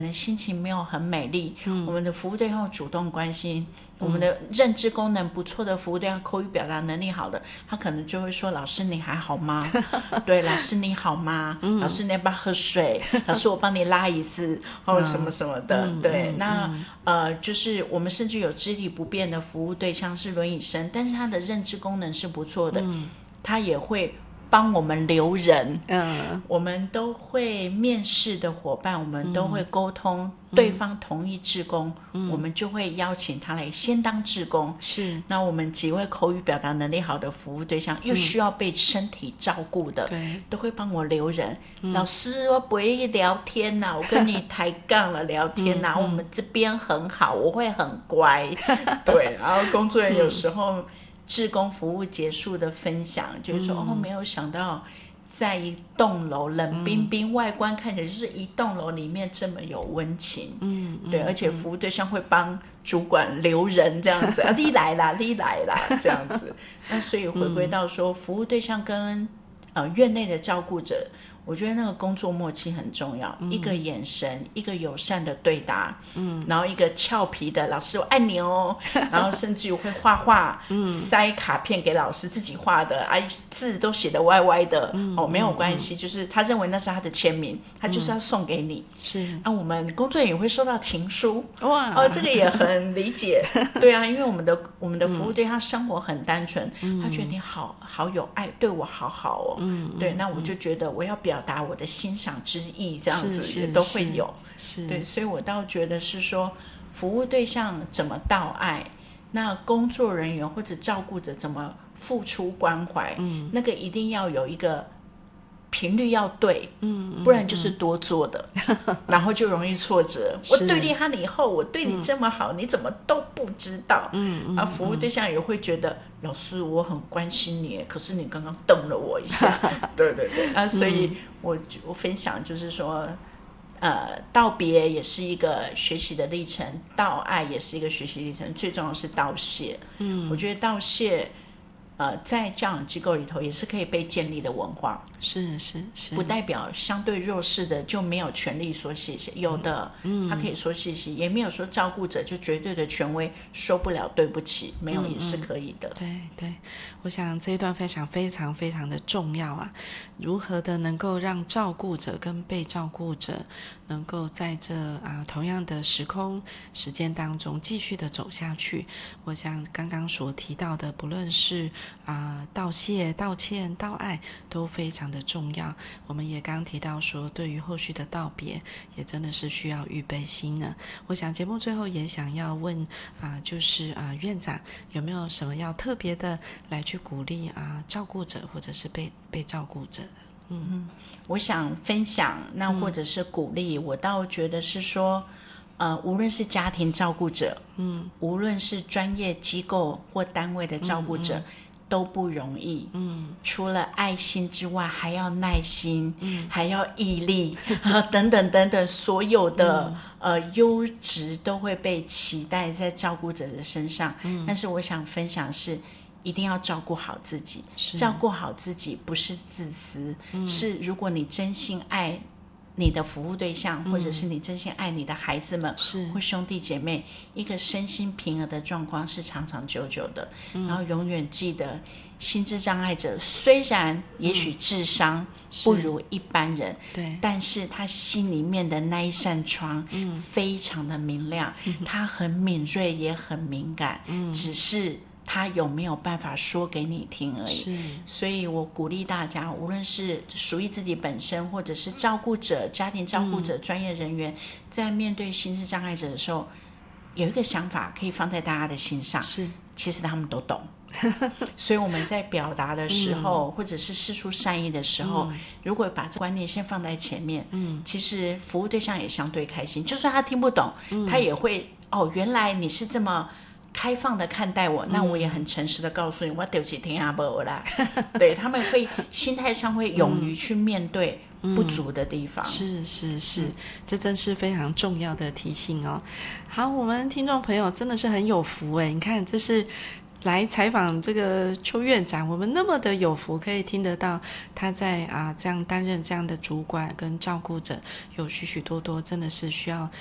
心情没有很美丽，我们的服务对象主动关心，我们的认知功能不错的服务对象，口语表达能力好的，他可能就会说老师你还好吗？对，老师你好吗？老师你要不要喝水？老师我帮你拉椅子或者什么什么的。对，那就是我们甚至有肢体不便的服务对象是轮椅生，但是他的认知功能是不错的，他也会帮我们留人，我们都会面试的伙伴，我们都会沟通，对方同意志工，我们就会邀请他来先当志工。 是， 那我们几位口语表达能力好的服务对象，又需要被身体照顾的，都会帮我留人。老师，我不会聊天呐，我跟你抬杠了，聊天呐，我们这边很好，我会很乖。对，然后工作人员有时候。志工服务结束的分享，就是说没有想到在一栋楼冷冰冰，外观看起来就是一栋楼里面这么有温情。对，而且服务对象会帮主管留人这样子，你来啦，你来啦这样子。那所以回归到说，服务对象跟院内的照顾者。我觉得那个工作默契很重要，一个眼神，一个友善的对答，然后一个俏皮的老师我爱你哦，然后甚至于会画画，塞卡片给老师自己画的，字都写得歪歪的，没有关系，就是他认为那是他的签名，他就是要送给你。 是我们工作人员也会收到情书，哇，这个也很理解，对啊，因为我们的服务对他生活很单纯，他觉得你好有爱，对我好好哦，对，那我就觉得我要表达我的欣赏之意，这样子也都会有，对，所以我倒觉得是说，服务对象怎么道爱，那工作人员或者照顾者怎么付出关怀，那个一定要有一个频率要对，不然就是多做的，然后就容易挫折。我对你好以后，我对你这么好，你怎么都不知道？服务对象也会觉得，老师我很关心你，可是你刚刚瞪了我一下，对对对，所以我分享就是说，道别也是一个学习的历程，道爱也是一个学习历程，最重要的是道谢。我觉得道谢。在教养机构里头也是可以被建立的文化， 是， 不代表相对弱势的就没有权利说谢谢，有的，他可以说谢谢，也没有说照顾者就绝对的权威说不了对不起，没有也是可以的。 对，我想这一段分享非常非常的重要啊，如何的能够让照顾者跟被照顾者能够在这同样的时间当中继续的走下去。我想刚刚所提到的，不论是道谢、道歉、道爱都非常的重要。我们也刚提到说，对于后续的道别，也真的是需要预备心呢。我想节目最后也想要问就是院长有没有什么要特别的来去鼓励照顾者或者是被照顾者的？ 我想分享那或者是鼓励，我倒觉得是说。无论是家庭照顾者，无论是专业机构或单位的照顾者，都不容易。除了爱心之外，还要耐心，还要毅力，等等等等，所有的优质都会被期待在照顾者的身上。但是我想分享是。一定要照顾好自己，照顾好自己不是自私，是如果你真心爱你的服务对象，或者是你真心爱你的孩子们或兄弟姐妹，一个身心平衡的状况是长长久久的。然后永远记得，心智障碍者虽然也许智商不如一般人，但是他心里面的那一扇窗非常的明亮，他很敏锐也很敏感，只是他有没有办法说给你听而已。所以我鼓励大家，无论是属于自己本身，或者是照顾者、家庭照顾者、专业人员，在面对心智障碍者的时候，有一个想法可以放在大家的心上，其实他们都懂。所以我们在表达的时候，或者是释出善意的时候，如果把这观念先放在前面，其实服务对象也相对开心，就算他听不懂，他也会原来你是这么开放的看待我，那我也很诚实的告诉你，我对不起听下不啦。对，他们会心态上会勇于去面对不足的地方。 是，这真是非常重要的提醒哦。好，我们听众朋友真的是很有福耶，你看这是来采访这个邱院长，我们那么的有福，可以听得到他在这样担任这样的主管跟照顾者，有许许多多真的是需要